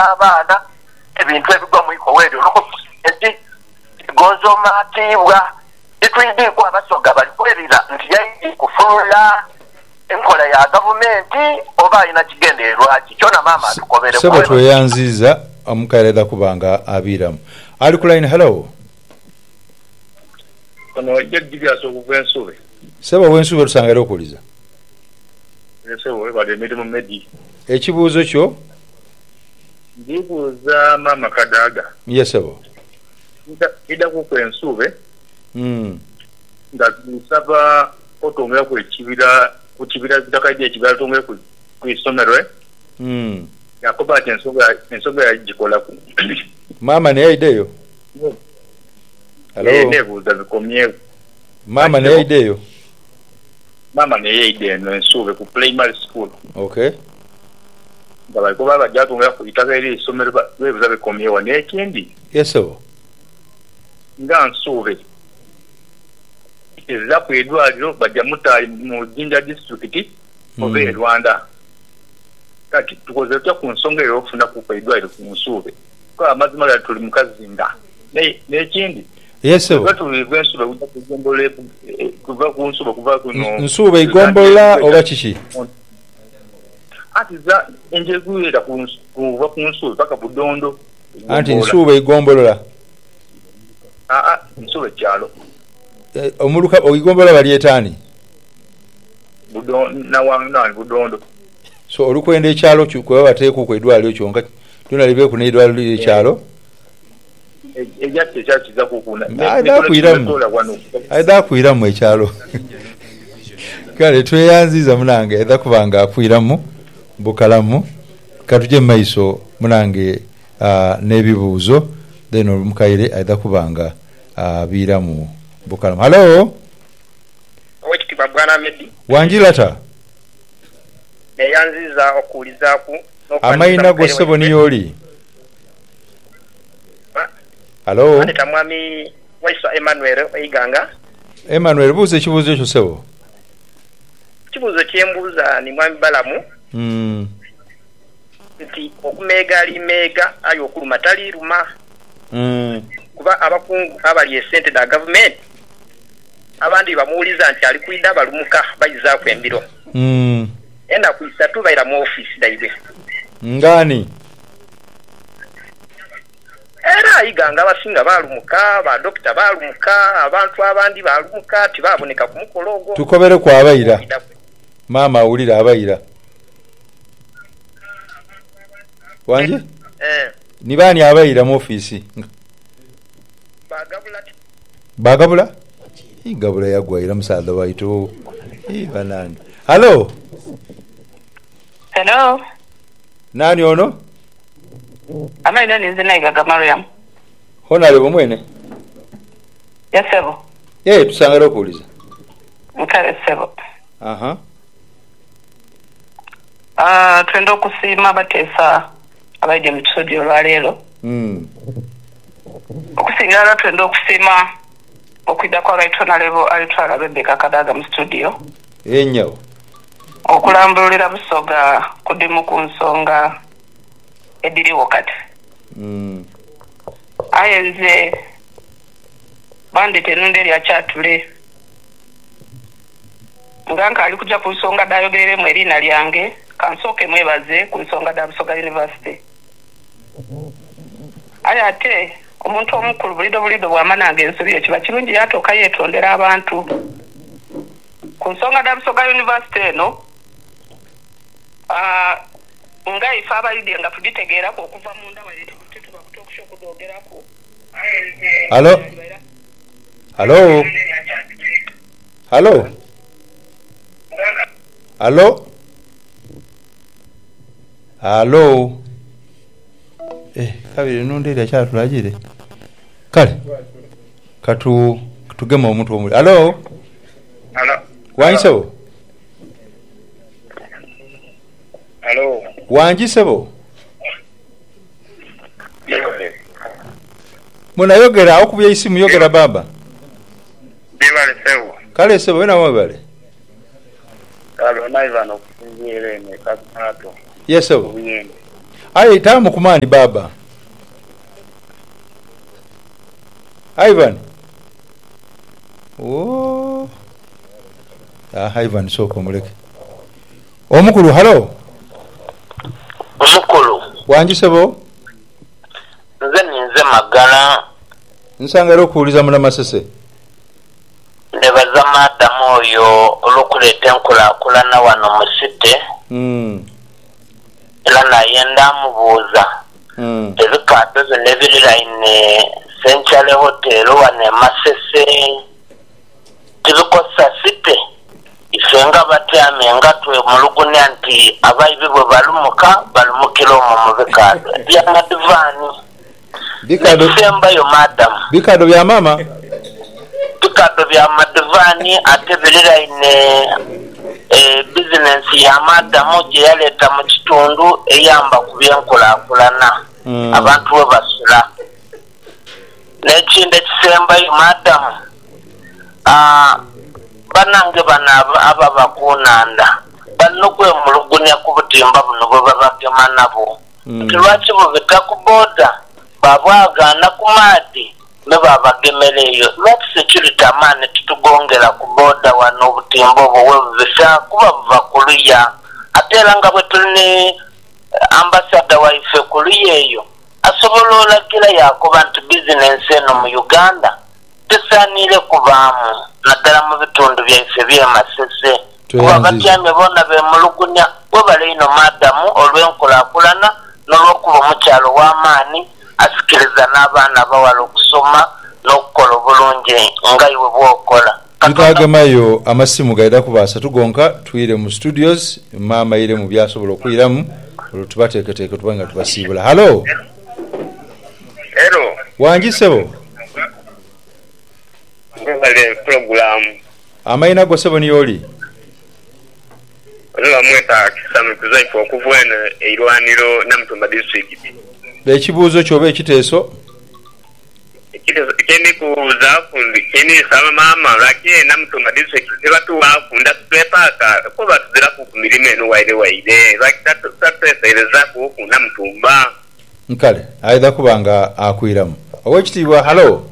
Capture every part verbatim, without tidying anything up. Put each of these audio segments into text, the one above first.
z'abaana ebintu ebigwa mu ikoweero eti gonzo matibwa etuyideko abasoga balikwerira nti yaidi kufulula enkola ya gavumenti oba alina kigendererwa ki kyona maama atukobere sebo tweyanziza omukaireda kubanga abiramu ali ku line. Hello ono yegibya so kugwensuwe sebo wensuwe tusangere okuliza sebo bade medimu medi ekibuuzo kyo ndibuuza mama Kadaga. Yes sebo ida ku kwensuwe mm nga nsaba otongera ku ekibira ku kibira zidakaide ekibira tongera ku ku isomero eh mm yakoba tensonga ensonga yagikola ku mama ne ideyo hello ne buuza bikomye mama ne ideyo mama ne ideyo no ensube ku primary school. Okay ngaba ko baba jatongera ku itaka eri isomero bebuza bikomye wa ne kindi. Yes sebo nga nsube ezira ku edwaliro bajja mutaali mu Jinja district obe mm. Rwanda kati tukoze tya ku nsonga eyo okufuna ku edwaliro ku nsube ko amazima ga tuli mukazinga ne n'ekindi. Yes sebo batuli bwensube ujja kugombola kuva ku nsube kuva ku no nsube igombola oba kiki ati za enjeguyira ku kuva ku nsube paka budondo anti nsube igombolola ah ah nsube kyalo omuluka ogigombola bali etani budondo na wanga budondo so olukwenda ekyalo kyo bateeka ku edwaliro kyonka tunalibe ku edwaliro ekyalo ejja tekykiza kukuna aida kuiramu ekyalo kale tweyanziza munange aida kubanga akuiramu bukalamu katuje maiso munange uh, nebibuuzo then omukaire aida kubanga abiramu uh, bukalamu. Hello wekiti babwana Medi wanjilata neyanziza okulizaku amaina go sebo niyoli. Hello ane tamwami waisa Emmanuel Eiganga. Emmanuel buuze ekibuuzo ekyo sebo. Kibuuzo kyembuuza ni mwami Balamu mm nti okumega ali mega ayo okuluma tali luma mm kuba abakungu abali esente da government abandi bamuuliza nti ali kuida balumuka bayiza ku embiro mm enda kuisatu baira mu office daibe ngani era Iganga basinga balumuka ba doctor balumuka abantu abandi balumuka tibaboneka ku mukologo tukobere kwa abayira mama awulira abayira wanje eh ni bani abayira mu office bagabula bagabula igabula yagwaira musaadha waito ibanani. Hello hello nani ono amaina nizina Igaga Mariam honale bomwene. Yes sebo eh tusangara okuliza nkale sebo aha ah twendo kusima batesa abaje mu studio lwalero mm okusigala twendo kusima okwida kwa Gaitona level alitwala Rebecca Kadaga mu studio enyo okulambulira busoga kudimu ku nsonga ediri wakati mm ayenze bandi tenunde lya chatule nganga ali kuja ku nsonga dayogerere mu erina lyange kansoke mwebaze ku nsonga da Busoga University ayate omuntu omukulu bulido bulido bwamanange ensuri ekiba kirungi yatoka yetondera abantu ku nsonga da Busoga University no ah nga ifa abalide nga tuditegeera ko okuva mu nda balite kutetuba kutokusho kudogera ko. Hello Hello Hello Hello Hello eh kabiri nundira kyatulagire kale katu tugema omuntu omuli. Hello Hello wanjisebo Hello wanjisebo muna yogera okubya isimu yogera baba bibale sebo kale sebo wena wabale kalo naivano kufungiere ne kapato yes sebo Aye tamu kumani baba. Ivan. Oh. Ah Ivan soko muleke. Omukulu hello. Omukulu. Wanji sebo? Nze ninze magala. Nsangalo kuuliza muna masese. Nebaza madamu oyo olukuleeta enkulaakulana wano mu site. Mm. Era naye ndamubuuza. Mm. Ebikaado zino ebiriraine Century Hotel wane Masese tibikosa site. Ife nga batyame nga twemulugunya nti abayibi bwe balumuka balumukira omwo mu bikaado byamadivani. Bikaado sembayo madam. Bikaado bya mama. Bikaado bya madivani ate biriraine e business ya madamu gye yaleeta mu kitundu eyamba ku byenkulaakulana. Mm. Abantu we basula. N'ekindi ekisembayo madamu ah banange bana aba bakunanda banokwemulugunya ku butimba buno bwe babagema nabo. Mm. Lwaki bubita ku boda babwagaana ku maadi ne babagemeleeyo. Lwaki security amaani tutugongera ku boda wano obutimba obwo we bubisa kuba buva ku luya ate era nga bwe tuli ne ambasada waife ku luya eyo asobola olagira yakuba nti bizinensi eno mu Uganda tesaanire kubaamu naddala mu bitundu byaife by'emasese kuba batyamye boona beemulugunya bwe baleino madamu olw'enkulaakulana n'olw'okuba omukyalo w'amaani asikiriza n'abaana bawala okusoma n'okukola obulungi nga iwe bw'okola. Tutagemayo amasimu gaida kubaasa tugonka tuyire mu studios mama ire mu byasobola okuyiramu olutubateeketeeke tubanga tubasiibula. Hello. Hello. Wanji sebo? Ngale program. Amayina go sebo ni oli? Ola mweta kisame kuzaifu okuvwena eirwaniro Namutumba district. Ekibuuzo kyoba ekiteeso? Kende kuuza fundi kene sama mama lakini Namutumba district tebatuwa funda twepaka kuba tuzira ku mirime no waide waide lakini tatwesaiza ku Namutumba. Nkale aidha kubanga akwiramu. Owekitiibwa hello.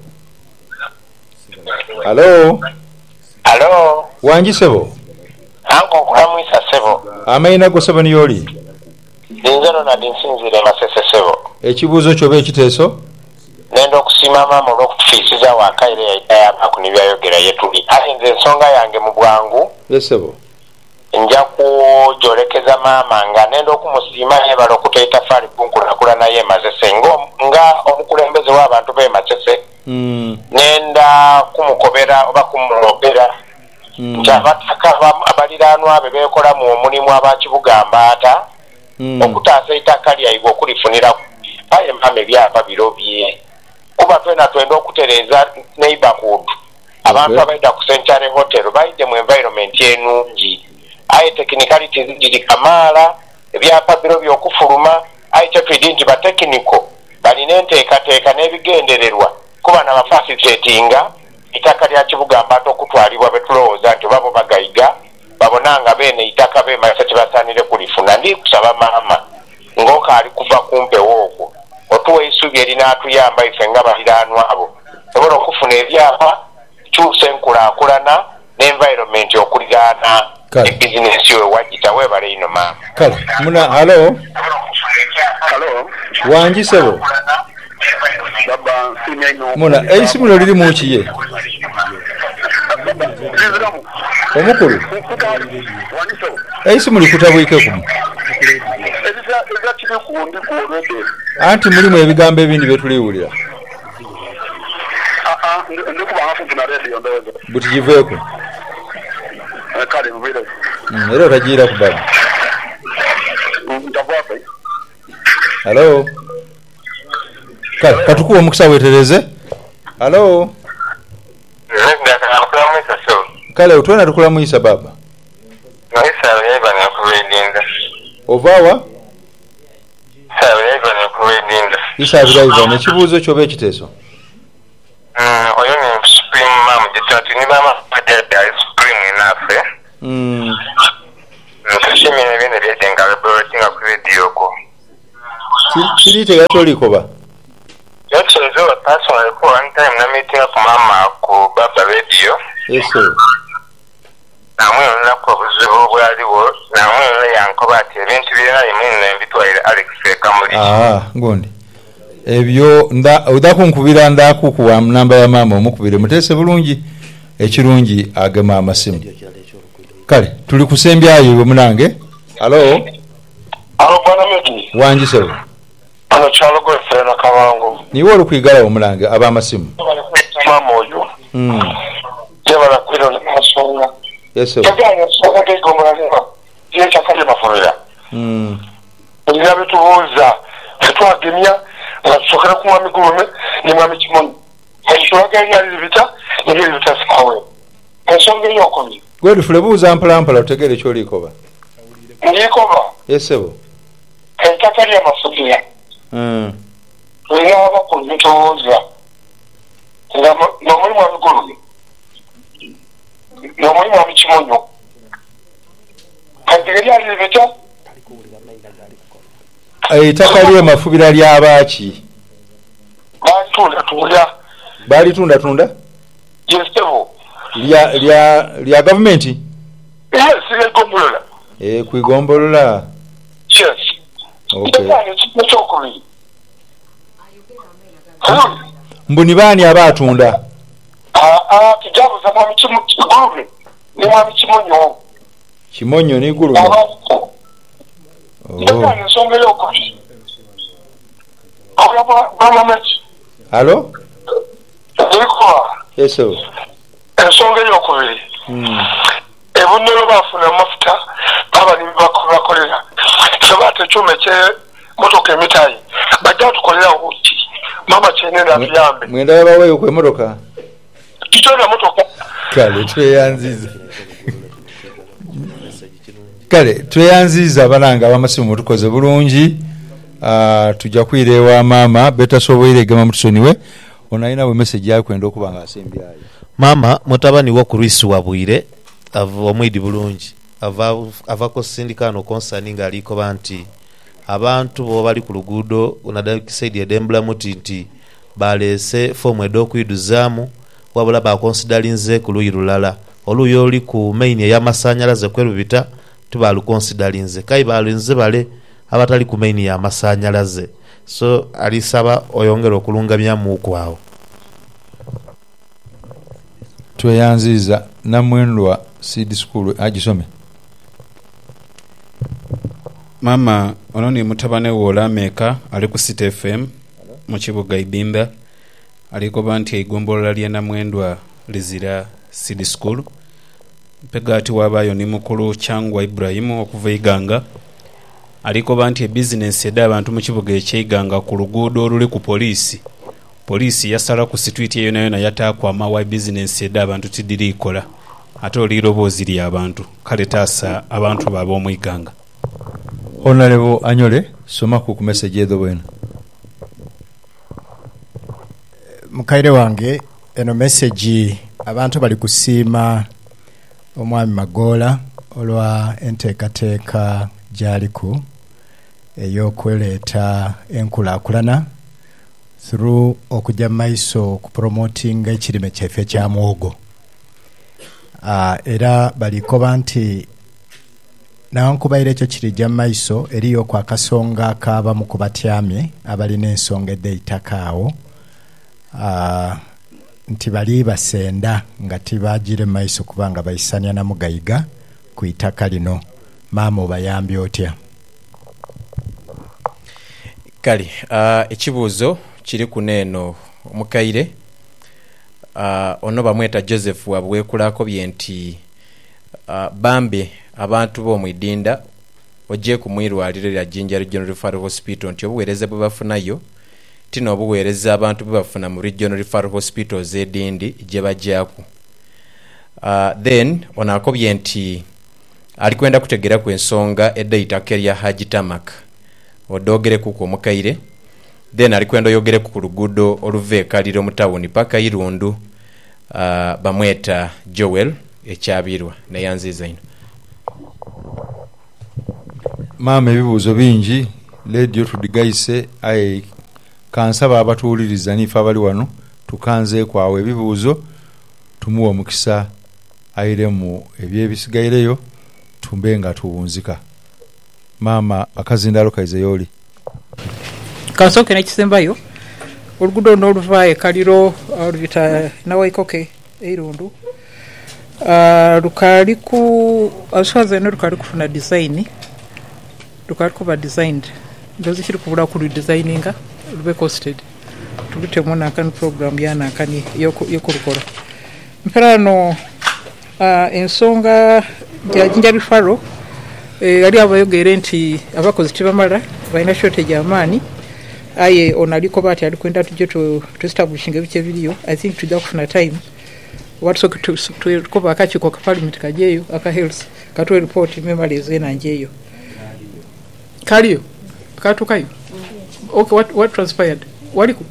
Hello. Hello. Wanji sebo? Anko kulamwisa sebo. Amayina go sebo ni oli? Dinzano na dinsinzire Masese sebo. Ekibuuzo kyoba ekiteeso? Nenda okusiima maama olw'okutufiisiza wakaire yaita yabaku nebyayogera yetuli. Ate nze ensonga yange mu bwangu. Yes sebo. Nja kujolekeza maama nga nenda okumusiima yebala okuteeta faali kunkulaakulana ye Masese nga omukulembeze w'abantu b'e Masese. Mm. Nenda kumukobera oba kumulobera. Mm. Nti abataka abaliraanwa be beekola mu omulimu abakibuga Mbaata. Mm. Okutaasa ettaka lyayibwe okulifunira aye maama ebyapa birobye. Kuba twena twenda okutereeza neighborhood. Abantu Okay. abaida ku Century Hotel baide mu environment enungi. Aye technicalities ziri kamaala ebyapa birobye okufuluma aye kyetwidi nti batekiniko balina enteekateeka n'ebigendererwa kuba n'abafacilitatinga ettaka lya kibuga Mbaata okutwalibwa betulowooza nti babo bagayiga babonanga beene ettaka beemasa tebasaanire kulifuna. Ndi kusaba maama ng'okaali kuva kumpewo okwo otuwa eisubi erinaatuyamba ife nga baliraanwa abo sobola okufuna ebyapa kyusa enkulaakulana n'environment okuliraana ebizinesi we wagita weebale ino maama. Kale muna hello. Hello. Wanji sebo? Baba sineno. Muna eisimu lyo liri mu kiye? Omukulu. Waniso. Eisimu likutabwike kumu. Ezisa eza kiri kundi kuolwede. Anti mulimu ebigambo ebindi byetuliwulira. Ah ah ndikuba hafuna radio ndozo. Buti giveeko. Kale mbere. Mm, era otagiira ku baba. Ndabwape. Hello. Kale katukuwa omukisa wetereze. Hello. Nenda kulamwisa sebo. Kale utwena tukulamwisa baba. Naisa yaiba na kuwedinda. Ovawa? Sawa yaiba na kuwedinda. Isa abiraiva nekibuuzo kyoba ekiteeso? Mm, oyo ni Supreme Mama Jitati ni mama padya Supreme inafe. Mm. Ntushimire bene byedenga laboratory nga ku radio ko. kiri tegasolikoba Actually, so personally, for one time, na meeting up mama ko Baba Radio. Yes, sir. Namwe na ko buzibu bwaliwo, namwe na yankoba ati ebintu byera imene bitwaire Alex Kamuli. Ah, ngondi. Ebyo nda odakunkubira ndakukuwa namba ya mama omukubire mutese bulungi ekirungi agema amasimu. Kale, tuli kusembyayo bwe munange. Hello. Alo bwana Medi. Wanji sewe. Ano chalo go fena kawango. Niwe olukuyigala omulange aba amasimu. Mama oyo. Mm. Yebala kwiro nasonga. Yes sir. Kaganya soka ke gomora lema. Ye chakale maforoya. Mm. Ndiya bitubuza. Twagemya nasokera ku mwami gurume ni mwami kimoni. Ayishura gari ali bita ni bita sawe. Ensonga yokomye. Gwe fulebuza mpala mpala utegere kyolikoba. Ndikoba. Yes sir. Entakali ya mafudia. Mm. Yaba kunitoza. Ngamo nomwe mwami gurume. Nomwe mwami kimonyo. Kandigeri ali bita. Eitaka lye mafubira ly'abaaki. Balitunda tunda. Balitunda tunda? Yes sir. Lya lya lya government? Yes, ile gombolola. Eh kuigombolola. Yes. Okay. Ndakani Mbuni bani abatunda? Ah ah kijabu za mwami kimu gurume. Ni mwami kimonyo. Kimonyo ni gurume. Oh. Ndakani songa yoko. Aba bama mechi. Hello? Ndiko. Yes sir. Ensonga yoko bili. Mm. Ebunero bafuna mafuta baba ni bakola. Sabata chume che motoka emitai. Bajja tukolera uti. Mama chene na byambe. Mwenda yabawe ku emotoka. Kitona motoka. Kale tweyanziza. Kale tweyanziza balanga abamasimu tukoze bulungi. Ah tujja kwirewa mama beta soboire gema mutusoniwe. Onaina we message yako endo kubanga asembyayo. Mama mutabani wo kuruisu wabwire avo mwidi bulungi. Ava avako sindikano concerning aliko banti abantu bo bali ku luguudo unadakisaidi edembla muti nti balese form edo kuiduzamu wabula ba considerinze ku luyirulala oluyo oli ku main ya masanyalaze kwerubita tubalu considerinze kai balinze bale abatali ku main ya masanyalaze so alisaba oyongera okulungamya mu kwao tweyanziza namwendwa seed school agisome. Mama ononi mutabane wola meka ali ku City F M mu kibuga Ibimba aliko banti egombolola lye namwendwa lizira seed school pegati wabayo ni mukulu Kyangwa Ibrahim okuva Iganga aliko banti e business eda abantu mu kibuga ekyiganga ku luguudo oluli ku police police yasala ku street eyo nayo yatakwa amawa business eda abantu tidirikola ate olirobozi lya abantu kale tasa abantu babo omwiganga. Honorable Anyole soma ku message edo bwena. Mukaire wange eno message abantu bali kusiima omwami Magola olwa enteekateeka gyaliku ey'okweleeta enkulaakulana through okujja maiso ku promoting ekirime kyaffe kya muwogo. Uh, era balikoba nti nawankubaire ekyo kirijja maiso eriyo kwa kasonga kaba mu kubatyamye abalina ensonga eddeitaka awo uh, nti bali basenda nga tibagire maiso kubanga bayisanya na mugayiga ku itaka lino. Maama obayambye otya? Kali uh, ekibuuzo kiri kuneeno omukaire uh, ono bamweta Joseph wabwekulako byenti uh, bambe abantu bo mwidinda oje kumwirwalire lya Jinja Regional Referral Hospital nti obuweereza bwe bafunayo tino obuweereza abantu bwe bafuna mu Regional Referral Hospital z'edindi gye bajjaku. Uh, then onako byenti alikwenda kutegera ku ensonga eddaitaka lya Haji Tamak odogere kuko mukaire then alikwenda yogere ku luguudo oluve kaliro mu tawuni paka Irundu uh, bamweta Joel ekyabirwa nayanziza ino. Mama ebibuuzo bingi ledio tudigayise aye kansaba abatuwuliriza nife abali wano tukanzeeku awo ebibuuzo tumuwa omukisa ayiremu ebyebisigayireyo tumbe nga tuwunzika. Maama akazindalo kaize yoli kansooke nekisembayo oluguudo n'oluva ekaliro oluyita nawaikoke eirundu lukali ku aswaza eno lukali kufuna design lukali kuba designed ndozi kiri kubula ku redesigninga lube costed tulitemu nankani program yanankani yokurukola mpera no ensonga jajinja bifaro yali abayogere nti abakozi tibamala balina shortage y'amaani aye onaliko bati ali kwenda tujje to establishing ebice biriyo. I think tujja kufuna time watusoke tukoba akakiko ka parliament kajeyo aka health katwe report memalize nanjeyo kaliyo katukayo. Okay, what what transpired waliku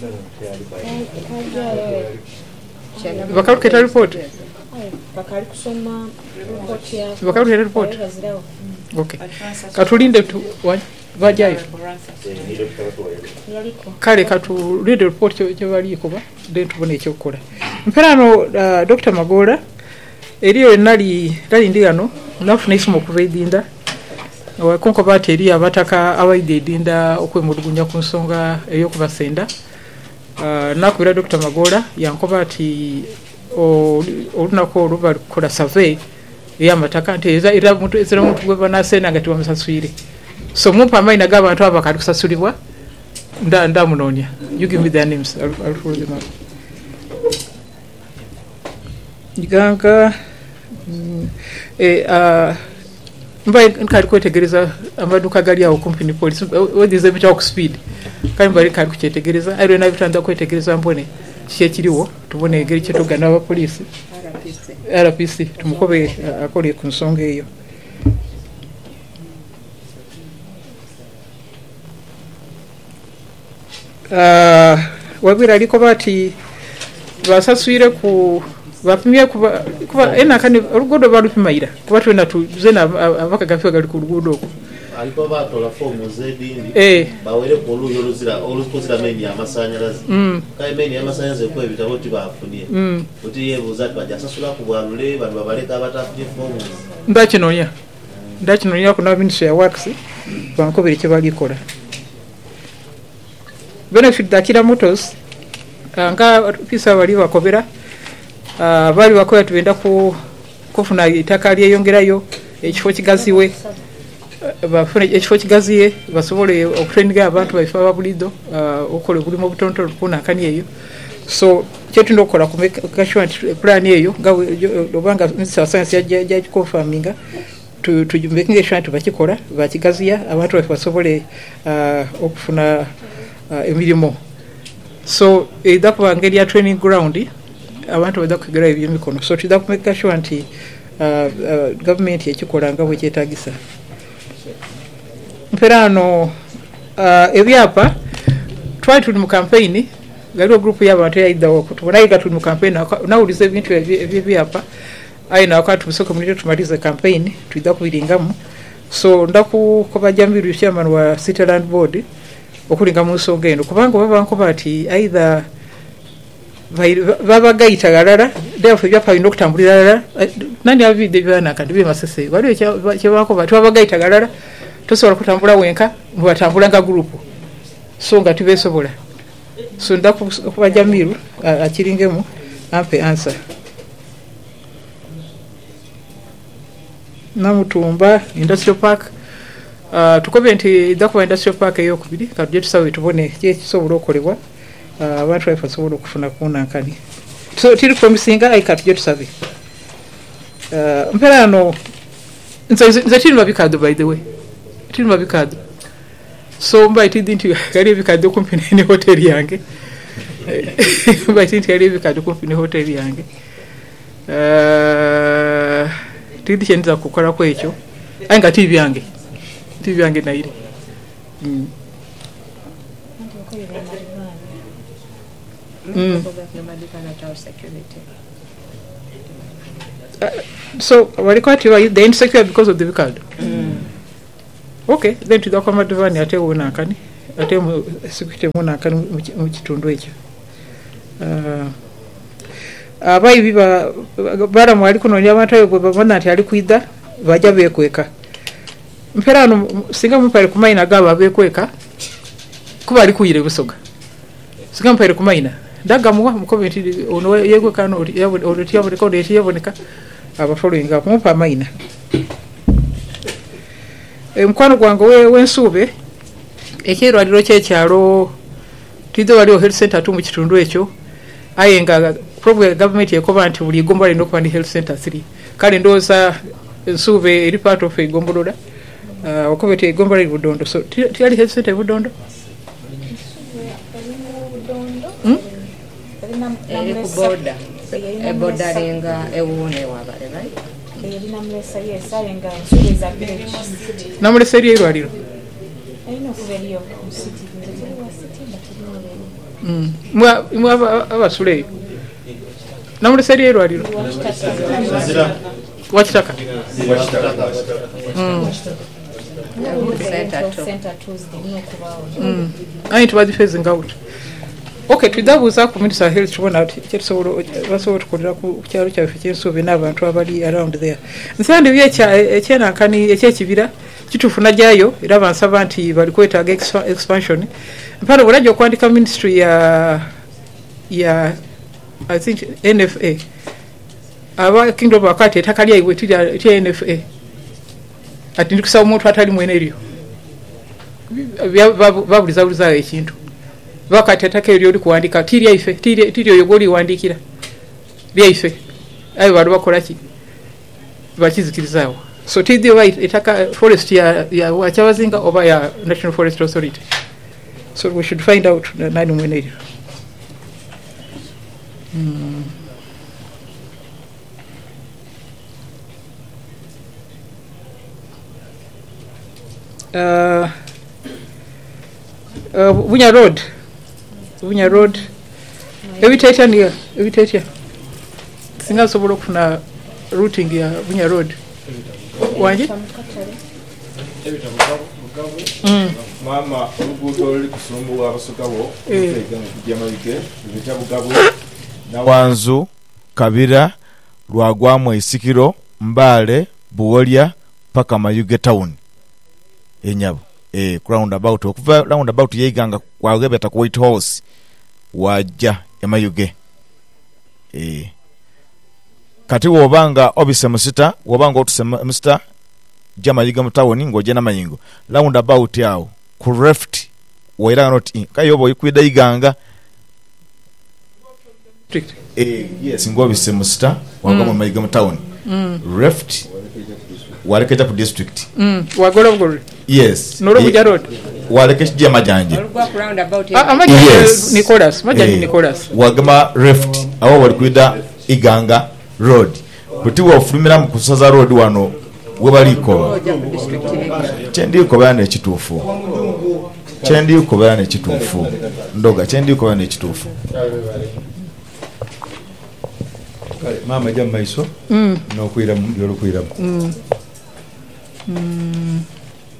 bakaluketa report bakali kusoma report ya bakaluketa report. Okay, katulinde tu bajayo kale katulinde report kyo bali kuba then tubone ekyo kukola mperano. uh, Doctor Magola eriyo enali dali ndiyano nafuna isimo kuvedinda wakonko bati eri abataka abaide dinda okwemulugunya ku nsonga eyokubasenda. uh, nakubira Doctor Magola yankoba ati olunako oluba lukola survey eyamataka nti era muntu ezera muntu gwe banasena nga tibamusaswire so mumpa amaina g'abantu abo akali kusasulibwa nda ndamunonya. You give me their names. I'll, I'll follow them up. Ganga mm, eh uh mbaye nkali kwetegereza amaduka gali awo company police wedize bita ku speed kandi bari kali kuchetegereza ayiro na bitanda kwetegereza mbone kye kiriwo tubone egeri kye tugana aba police R P C tumukobe akole ku nsonga eyo. Uh, wabira aliko bati basaswire ku bapimye kuba kuba ena kani olugudo balupimaira kuba twena tuzena abaka gafiwa gali ku lugudo ko aliko batola fomu zedindi eh bawere ko luyo luzira olukozira meni amasanyalazi mm kai meni amasanyalazi ko ebitabo tibafunie mm uti yebuza twajasasula ku bwalule bantu babaleka abatafuye fomu ndakinonya ndakinonya kuna ministry ya works bankobere kye bali kola benefit dakira motors nga pisa bali bakobera uh, bali bakoya tubenda ku kufuna itaka lyeyongerayo ekifo kigaziwe bafune ekifo kigaziye basobole okutraininga abantu baifa babulido uh, okole bulimo obutonto kuna kani eyo so kyetu ndokola ku make plan eyo nga obanga minister of science ya confirminga tu tujumbeke sure tubakikola bakigaziya abantu baifa basobole uh, okufuna uh, emilimo so eda kwa ngeri ya training ground abantu bada kugera ebyo mikono so tuda ku make sure nti uh, uh, government yekikola nga bwe kyetagisa mperano uh, ebyapa try to mu campaign galiwo group y'abantu yaida okutubona yiga tuli mu campaign na ulize ebintu ebyapa aina wakati tusoko muri tumalize campaign tuida kubiringamu so ndaku ko bajambiru chairman wa City Land Board okulinga mu nsonga eno kubanga baba nko bati either baba gaita galala therefore byapa bino okutambulira galala nani abide byana kadibe masese bali kye bako bati baba gaita galala tosobola kutambula wenka mbatambula nga group so nga tibesobola so ndaku kubajamiru akiringemu ampe answer namutumba industrial park uh, tukobe nti dakuba industrial park eyo kubiri kadje tusawe tubone kye kisobola okolebwa abantu uh, bafasobola okufuna kunankani so tiri promising I cut je tusabe uh, mpera no nze tiri mabikado by the way tiri mabikado so mba itidi nti kali bikado company ne hotel yange mba itidi kali bikado company hotel yange uh, tidi chenza kukola kwekyo anga T V yange T V yange naire mm. mm. uh, so walikwati wa the insecure because of the card mm. okay then tuza kwa madivani ate unankani ate sikute munankani mu kitundu ekyo uh, abayi biba bara mwali kunonya abantu ayo bwe babona ati ali kwida bajja bekweka mpera no singa mpere kumaina gaba bekweka kuba ali kuyire busoga singa mpere kumaina daga muwa mukomenti ono yego kano ono tiyabo ko de tiyaboneka aba following up mupa maina e mkwano gwango we wensube ekero aliro kyekyalo tido wali o health center tu mu kitundu ekyo ayenga probably government yekoba nti buli igombo lino kwa ni health center three kale ndoza nsube eri part of igomboloda uh, okobete igombo lili budondo so tiyali health center budondo hmm? eri ku border e border lenga ewune wabale right eri namlesa yesa lenga nsube za village namlesa eri erwaliro eno kubeliyo city mm mwa mwa abasule namlesa eri erwaliro wachitaka wachitaka mm center Tuesday no kubawo mm ayi tubazi phasing out okay twidabuza ku minister health tubona ati cyesoro baso tukolera ku cyaro cya fekyensobe n'abantu abali around there nsande bye cya ekyena kani ekyekibira kitufuna jayo era bansaba nti bali kwetaga expansion mpano buraje kwandika ministry ya ya I think N F A aba kingdom wakati etakalia iwe tya N F A ati ndikusa umuntu atali mwene eriyo babuliza buliza ekintu wakati atake eriyo uri kuandika tiri ife tiri tiri yogoli wandikira byaife ayo bari bakora ki bakizikirizawo so tidi wa itaka forest ya ya wachawazinga over ya National Forest Authority so we should find out nani mwene eriyo mm. Uh, uh, Bunya Road Bunya Road ebitaita niya ebitaita singa sobola kufuna routing ya Bunya Road wanje mm mama urugudo ruri kusumbuwa abasugabo kwega mu kujya mabike ibitabugabo na wanzu kabira rwagwamo isikiro mbale buwolya paka Mayuge town enyabo eh round about okuva round about yeganga kwagebeta ku White House wajja Mayuge eh kati wobanga obise musita wobanga otusema musita jama yiga mutawoni ngoje na mayingo round about yao ku left waira not in kayobo ikwida iganga eh yes ngobise musita wagama mm. mayiga mutawoni mm. left warekeja ku district mm wagora bugoro yes noro buja road warekeje je majanje yes Nicholas majanje hey. Nicholas wagama left aho wali kwida iganga road kuti wa fulumira mu kusaza road wano we baliko chendi ko bana ekitufu chendi ko bana ekitufu ndoga chendi ko bana ekitufu mama jamma iso mm no kuira yoro kuira mm mm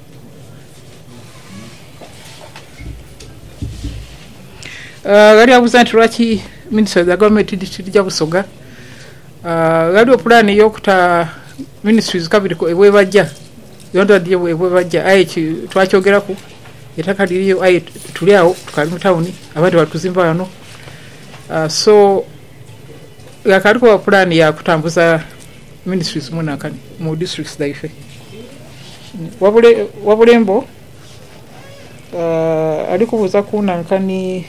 uh gari abuzanti rwaki minister of the government district ya Busoga uh gari plan yokuta ministries kabiri ko ewe bajja yondo ndiye ewe bajja ayi twachogera ku etakadiriyo ayi tuli awo tukali mu town abandi batuzimba hano uh, so yakari ko plan ya kutambuza ministries munakani mu districts daife wabule wabulembo uh, alikubuza kunankani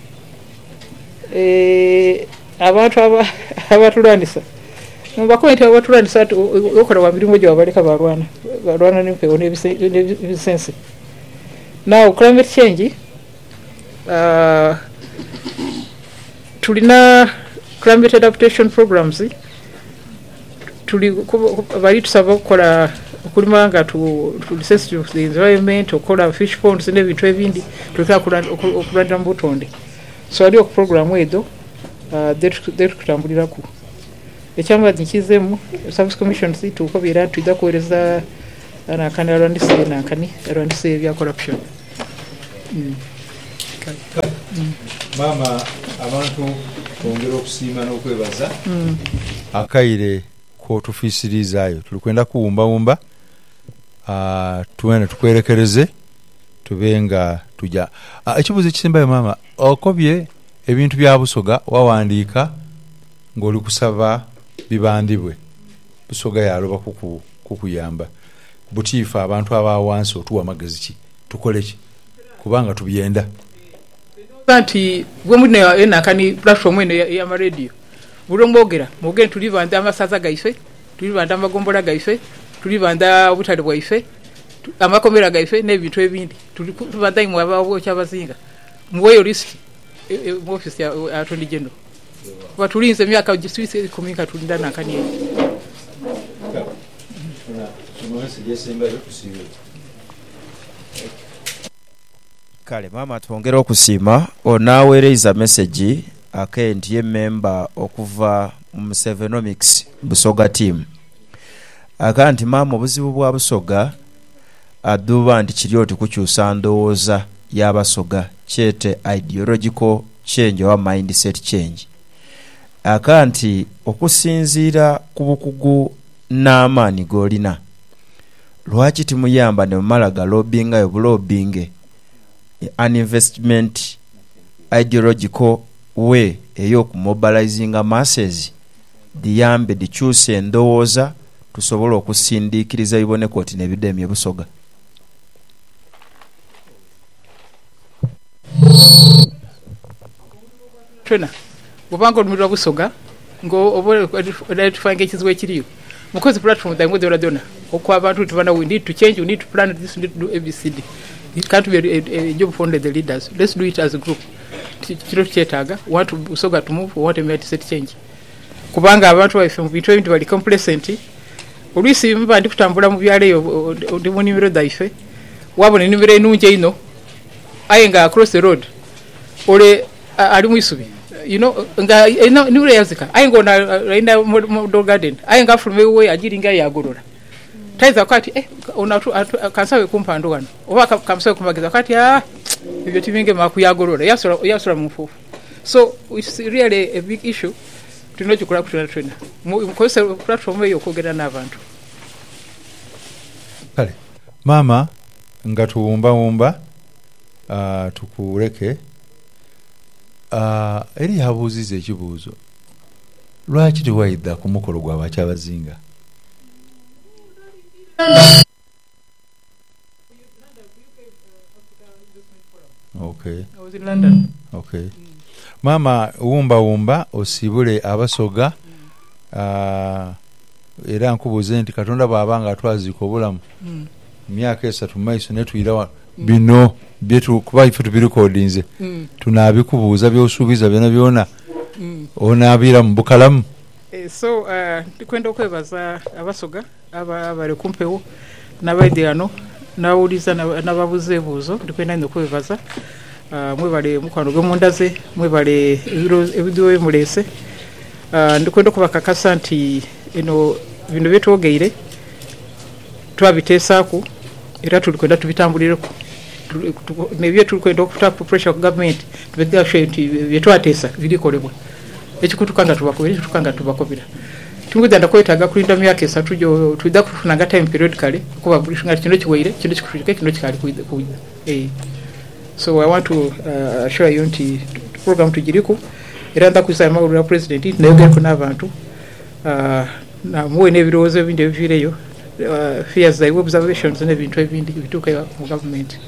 eh abantu aba abatulandisa mbakwete abatulandisa okora wa mirimo gyo abaleka barwana barwana n'impewo n'ebisense now climate change uh, tulina climate adaptation programs tuli bali tusaba okukola okulimanga tu sensitive to the environment okola fish ponds n'ebintu ebindi tulika okulandira mu butonde so ali oku program edo uh, that kutambulira ku ekyamba nikizemu service commission situ ko bira tuida kueleza nankani alwandise nankani alwandise ebya corruption. Mm. Mm. Mama abantu twongera okusiima n'okwebaza mm. akaire k'otufiisirizaayo tuli kwenda kuwumbawumba uh, tuwena tukwerekereze tube nga tujja uh, ekibuuzo ekisembayo mama okobye ebintu bya Busoga wawandiika ng'oli kusaba bibandibwe Busoga yaloba kuku, kukuyamba butiifa abantu abawansi otuwa magezi ki tukole ki kubanga tubyenda nti bwe mune enakani platform eno ya radio bulongogera mugende tulibanda amasaza gaife tulibanda amagombola gaife tulibanda obutale bwaife amakomera gaife n'ebintu ebindi tulibanda imwe abawo kyabazinga muweyo list mu office ya Attorney General batulinze myaka giswise kuminka tulinda nakani eyo kale mama twongera okusiima onaweereza message akenti ye member okuva mu Sevenomics Busoga team akanti mama obuzibu bwa Busoga aduba nti kiri oti kukyusa ndowooza y'Abasoga kyete ideological change or mindset change akanti okusinziira ku bukugu n'amaani g'olina lwaki timuyamba ne mumalaga lobbyinga yo bulobbyinge an investment ideological way ey'okumobilizinga masses diyambe dikyuse endowooza tusobola okusindiikiriza biboneka oti nebidemye e Busoga. Twena bubanga olumira Busoga ngo obole tufange ekizibu ekiriyo mukozi platform da ngo dora dona okwa abantu tubana we need to change, we need to plan this, we need to do A B C D. It can't be a, a, a job for the leaders. Let's do it as a group. Kiro kyetaga want to Busoga to move, want to make set change kubanga abantu baife mu bintu ebintu bali complacent olwisi mba ndi kutambula mu byaleyo ndi mu nimero daife wabona nimero enunje ino ayenga across the road ole ali mu isubi you know nga ino nimero yazika ayenga na ina model garden ayenga from way ajiringa yagorora taiza kwati eh ona kansawe kumpando wano oba kamsawe kumagiza kwati ah ibyo tibinge makuyagorora yasura yasura mufufu. So it's really a big issue tunoje kula kutuna trainer mukose platform eyo kogera n'abantu kale mama nga tuwumba wumba uh, tukuleke uh, eri habuzize ekibuuzo lwaki tiwaidda ku mukolo gw'abakyabazinga okay I was in London. Okay mm. Mama wumba wumba osibule Abasoga uh, era nkubuze nti Katonda bwabanga atwazika obulamu mm. myaka esatu maiso netuyira mm. bino byetu kuba ife tubirecordinze mm. tunabikubuuza byosuubiza byona byona mm. onabira mu bukalamu eh, so uh, ndikwenda okwebaza Abasoga aba bali kumpewo n'abaidiyano n'awuliza n'ababuzeebuuzo ndikwenda nnyo okwebaza uh, mwebale mukwano g'omundaze mwebale ebidiwo bimulese uh, ndikwenda okubakakasa nti eno bino byetwogeire twabiteesaaku era tulikwenda tubitambulireko nebyo tulikwenda okutapa pressure ku government tubigashe nti byetwateesa birikolebwa ekikutukanga tubakobera ekikutukanga tubakobera tungudanda kwetaga kulinda myaka esatu jo tuida kufunanga time period kale kuba bulishinga kino kiwaire kino kikushike kino kikali kuida eh so I want to uh, assure you nti program tujiriku era ndakuza amaguru ya president nayogera ko n'abantu uh, na muwe n'ebirozo ebindi ebivireyo uh, fears the observations n'ebintu ebindi bituka mu government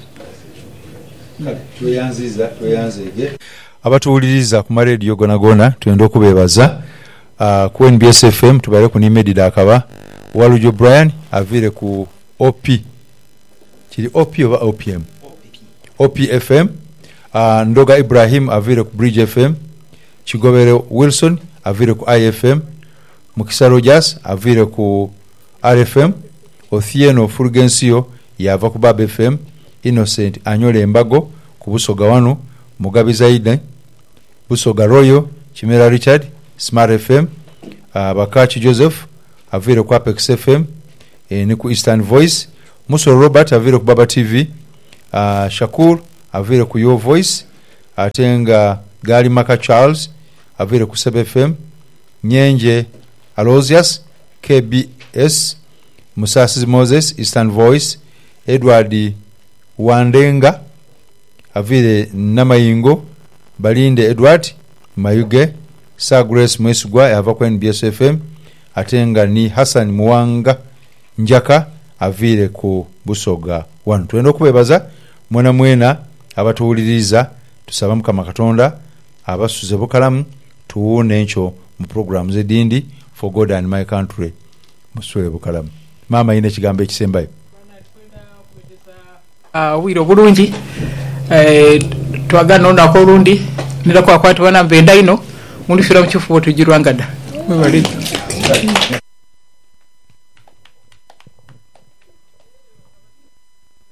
tuyanziza tuyanzege abatuuliriza ku radio gona gona twenda okubebaza uh, ku N B S F M tubale ku Nimedida akaba Walujo Brian avire ku O P kiri O P oba O P M O P F M uh, Ndoga Ibrahim avire ku Bridge F M Chigobere Wilson avire ku I F M Mukisa Rogers avire ku R F M Othieno Fulgencio yava ku Bab F M Innocent Anyole Embago ku Busoga wano Mugabi Zaide Busoga Royo Chimera Richard Smart F M uh, Bakachi Joseph avire ku Apex F M e, ni ku Eastern Voice Musoro Robert avire ku Baba T V, uh, Shakur avire ku Your Voice, atenga Gali Maka Charles avire ku Sub F M, Nyenje Alozias K B S, Musasi Moses Eastern Voice, Edward Wandenga avire Namayingo, Balinde Edward Mayuge, Sir Grace Mwesugwa ava ku N B S F M, atenga ni Hassan Muwanga Njaka avire ku Busoga one. Twenda okubebaza mwena mwena abatuwuliriza, tusaba Mukama Katonda abasuze bukalamu tuwone encho mu programs edindi for God and my country. Musule bukalamu. Mama ine kigambo ekisembayo. Uh, wiro bulungi eh, twagana onako olundi nira kwakwatibwa namba enda ino mulifira mu kifubo tugirwangada.